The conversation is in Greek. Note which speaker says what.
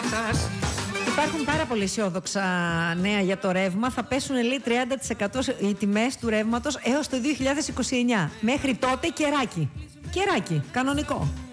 Speaker 1: Υπάρχουν πάρα πολύ αισιόδοξα νέα για το ρεύμα. Θα πέσουν λέει 30% οι τιμές του ρεύματος έως το 2029. Μέχρι τότε κεράκι. Κεράκι, κανονικό.